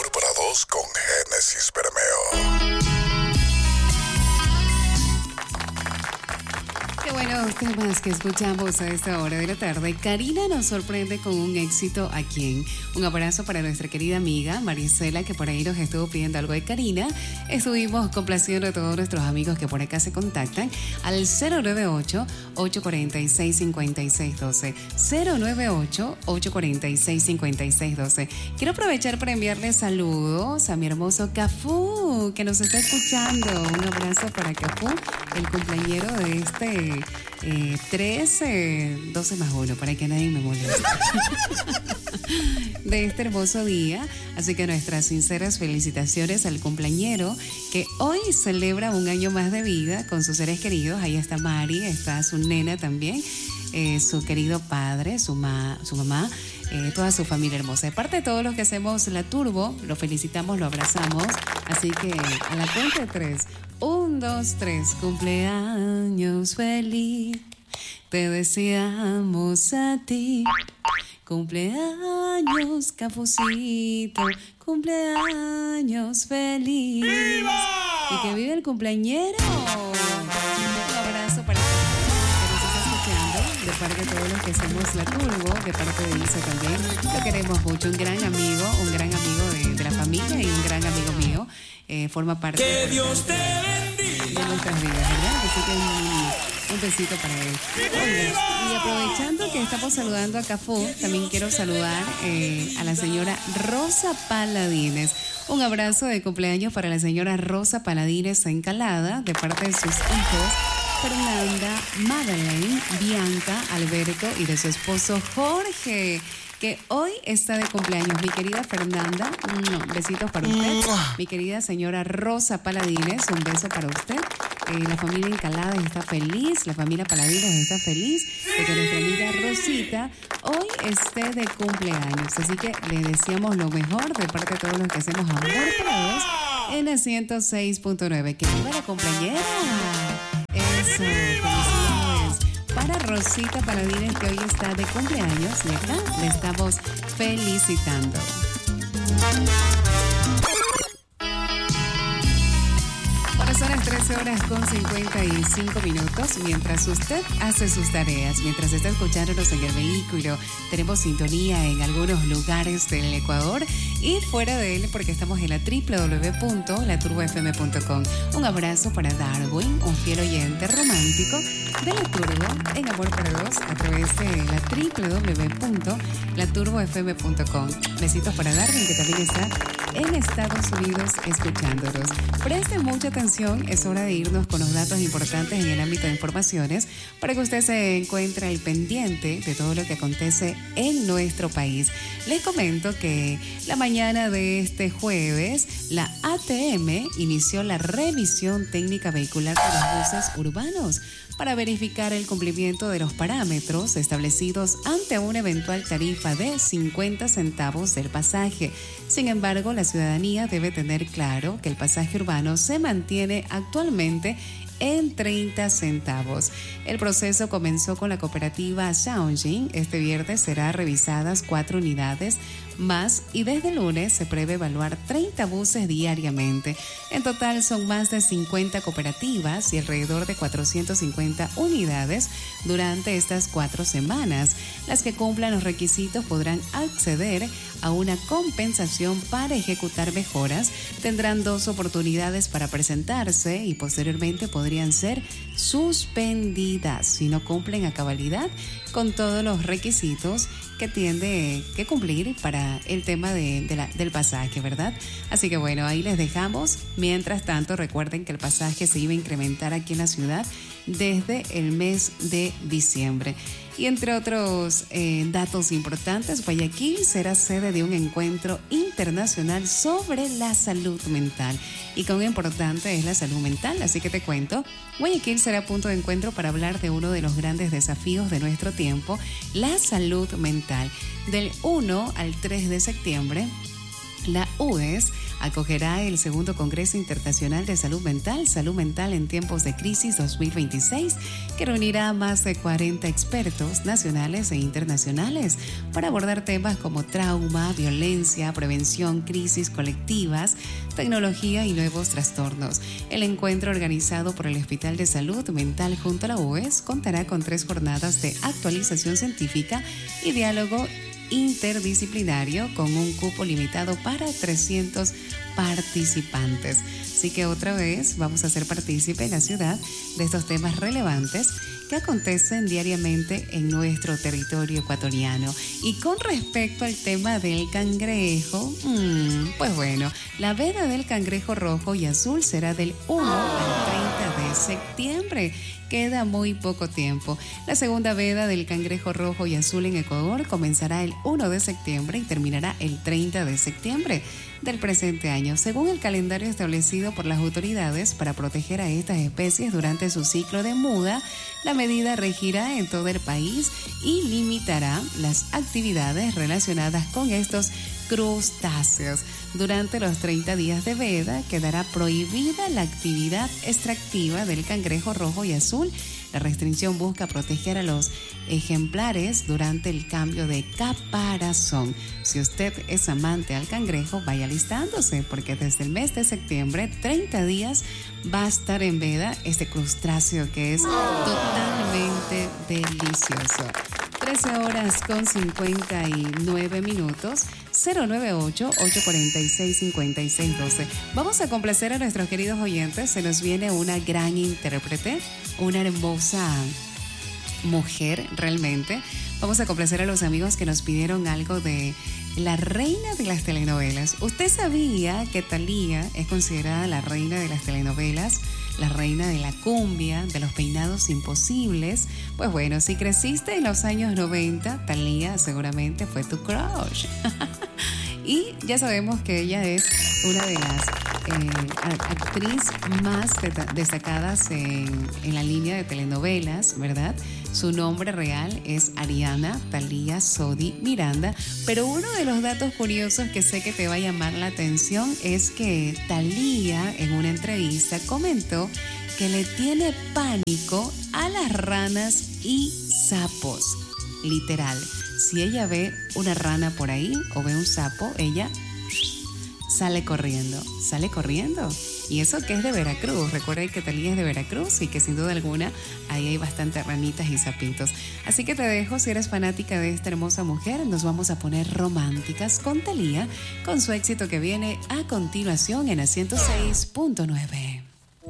Amor para Dos con Génesis Bermeo. Qué buenos temas que escuchamos a esta hora de la tarde. Karina nos sorprende con un éxito ¿a quién? Un abrazo para nuestra querida amiga Marisela, que por ahí nos estuvo pidiendo algo de Karina. Estuvimos complaciendo a todos nuestros amigos que por acá se contactan al 098-846-5612. 098-846-5612. Quiero aprovechar para enviarle saludos a mi hermoso Cafú, que nos está escuchando. Un abrazo para Cafú, el cumpleañero de este 12 más 1, para que nadie me moleste, de este hermoso día. Así que nuestras sinceras felicitaciones al cumpleañero que hoy celebra un año más de vida con sus seres queridos. Ahí está Mari, está su nena también, su querido padre, su mamá, toda su familia hermosa. De parte de todos los que hacemos La Turbo, lo felicitamos, lo abrazamos. Así que a la cuenta de 3, 1, 2, 3, cumpleaños feliz, te deseamos a ti. Cumpleaños, Cafucito, cumpleaños feliz. ¡Viva! Y que vive el cumpleañero. Un abrazo para todos que nos está escuchando, de parte de todos los que hacemos La Turbo, de parte de Isa también. Lo queremos mucho, un gran amigo de la familia y un gran amigo mío. Forma parte que Dios te bendiga de nuestras vidas, ¿verdad? Así que un besito para él. Oye, y aprovechando que estamos saludando a Cafú, también quiero saludar a la señora Rosa Paladines. Un abrazo de cumpleaños para la señora Rosa Paladines Encalada, de parte de sus hijos Fernanda, Madeleine, Bianca, Alberto y de su esposo Jorge, que hoy está de cumpleaños. Mi querida Fernanda, besitos para usted. Mi querida señora Rosa Paladines, un beso para usted. La familia Encalada está feliz, la familia Paladines está feliz de que nuestra amiga Rosita hoy esté de cumpleaños. Así que le deseamos lo mejor de parte de todos los que hacemos Amor para Dos en el 106.9. ¡Que viva la cumpleañera! Eso, felicidades para Rosita Paladines, que hoy está de cumpleaños, y acá le estamos felicitando. Ahora son las 13:55. Mientras usted hace sus tareas, mientras está escuchándonos en el vehículo, tenemos sintonía en algunos lugares del Ecuador y fuera de él, porque estamos en la www.laturbofm.com. Un abrazo para Darwin, un fiel oyente romántico de La Turbo en Amor para Dos a través de la www.laturbofm.com. Besitos para Darwin, que también está en Estados Unidos escuchándonos. Presten mucha atención, es hora de irnos con los datos importantes en el ámbito de informaciones para que usted se encuentre al pendiente de todo lo que acontece en nuestro país. Les comento que la mañana de este jueves, la ATM inició la revisión técnica vehicular de los buses urbanos para verificar el cumplimiento de los parámetros establecidos ante una eventual tarifa de 50 centavos del pasaje. Sin embargo, la ciudadanía debe tener claro que el pasaje urbano se mantiene actualmente en 30 centavos. El proceso comenzó con la cooperativa Shaojin. Este viernes serán revisadas 4 unidades más y desde el lunes se prevé evaluar 30 buses diariamente. En total son más de 50 cooperativas y alrededor de 450 unidades durante estas 4 semanas. Las que cumplan los requisitos podrán acceder a una compensación para ejecutar mejoras. Tendrán 2 oportunidades para presentarse y posteriormente podrían ser suspendidas si no cumplen a cabalidad con todos los requisitos que tiene que cumplir para el tema del pasaje, ¿verdad? Así que bueno, ahí les dejamos. Mientras tanto, recuerden que el pasaje se iba a incrementar aquí en la ciudad desde el mes de diciembre. Y entre otros datos importantes, Guayaquil será sede de un encuentro internacional sobre la salud mental. Y cuán importante es la salud mental, así que te cuento. Guayaquil será punto de encuentro para hablar de uno de los grandes desafíos de nuestro tiempo, la salud mental. Del 1 al 3 de septiembre, la UES acogerá el segundo Congreso Internacional de Salud Mental en tiempos de crisis 2026, que reunirá a más de 40 expertos nacionales e internacionales para abordar temas como trauma, violencia, prevención, crisis colectivas, tecnología y nuevos trastornos. El encuentro, organizado por el Hospital de Salud Mental junto a la UES, contará con 3 jornadas de actualización científica y diálogo interdisciplinario con un cupo limitado para 300 participantes. Así que otra vez vamos a ser partícipe en la ciudad de estos temas relevantes que acontecen diariamente en nuestro territorio ecuatoriano. Y con respecto al tema del cangrejo, pues bueno, la veda del cangrejo rojo y azul será del 1 al 30 de septiembre. Queda muy poco tiempo. La segunda veda del cangrejo rojo y azul en Ecuador comenzará el 1 de septiembre y terminará el 30 de septiembre del presente año, según el calendario establecido por las autoridades para proteger a estas especies durante su ciclo de muda. La medida regirá en todo el país y limitará las actividades relacionadas con estos crustáceos. Durante los 30 días de veda quedará prohibida la actividad extractiva del cangrejo rojo y azul. La restricción busca proteger a los ejemplares durante el cambio de caparazón. Si usted es amante al cangrejo, vaya listándose, porque desde el mes de septiembre, 30 días, va a estar en veda este crustáceo que es totalmente delicioso. 13:59 098-846-5612. Vamos a complacer a nuestros queridos oyentes. Se nos viene una gran intérprete, una hermosa mujer realmente. Vamos a complacer a los amigos que nos pidieron algo de la reina de las telenovelas. ¿Usted sabía que Thalía es considerada la reina de las telenovelas? La reina de la cumbia, de los peinados imposibles. Pues bueno, si creciste en los años 90, Thalía seguramente fue tu crush. Y ya sabemos que ella es una de las actrices más destacadas en la línea de telenovelas, ¿verdad? Su nombre real es Ariana Thalía Sodi Miranda, pero uno de los datos curiosos que sé que te va a llamar la atención es que Thalía en una entrevista comentó que le tiene pánico a las ranas y sapos. Literal, si ella ve una rana por ahí o ve un sapo, ella sale corriendo. Y eso que es de Veracruz. Recuerden que Thalía es de Veracruz y que sin duda alguna ahí hay bastantes ranitas y sapitos. Así que te dejo, si eres fanática de esta hermosa mujer, nos vamos a poner románticas con Thalía, con su éxito que viene a continuación en la 106.9.